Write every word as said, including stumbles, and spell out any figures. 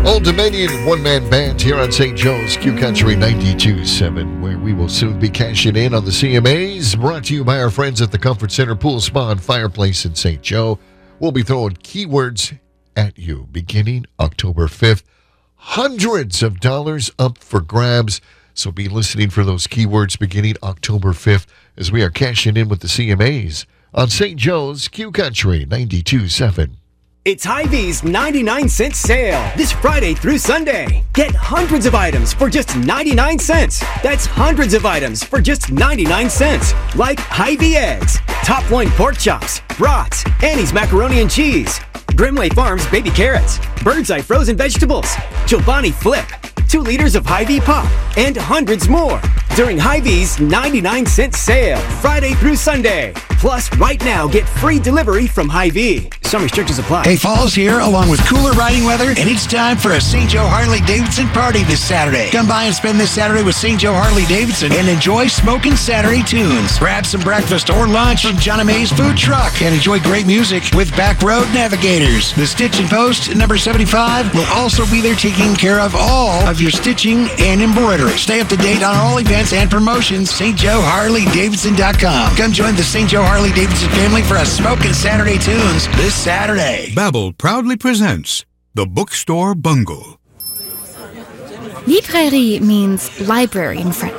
Old Dominion one-man band here on Saint Joe's Q Country ninety-two point seven, where we will soon be cashing in on the C M As, brought to you by our friends at the Comfort Center Pool Spa and Fireplace in Saint Joe. We'll be throwing keywords at you beginning October fifth. Hundreds of dollars up for grabs, so be listening for those keywords beginning October fifth as we are cashing in with the C M As on Saint Joe's Q Country ninety-two point seven. It's Hy-Vee's ninety-nine cent sale this Friday through Sunday. Get hundreds of items for just ninety-nine cents. That's hundreds of items for just ninety-nine cents. Like Hy-Vee eggs, Top Loin pork chops, brats, Annie's macaroni and cheese, Grimway Farms baby carrots, Bird's Eye frozen vegetables, Chobani Flip, two liters of Hy-Vee pop, and hundreds more during Hy-Vee's ninety-nine cent sale Friday through Sunday. Plus, right now, get free delivery from Hy-Vee. Some restrictions apply. Hey, fall's here, along with cooler riding weather, and it's time for a Saint Joe Harley-Davidson party this Saturday. Come by and spend this Saturday with Saint Joe Harley-Davidson and enjoy Smokin' Saturday tunes. Grab some breakfast or lunch from John May's food truck and enjoy great music with Back Road Navigators. The Stitch and Post, number seventy-five, will also be there taking care of all of your stitching and embroidery. Stay up to date on all events and promotions. Saint Joe Harley Davidson dot com. Come join the Saint Joe Harley-Davidson family for a Smokin' Saturday tunes this Saturday. Babbel proudly presents The Bookstore Bungle. Librairie means library in French.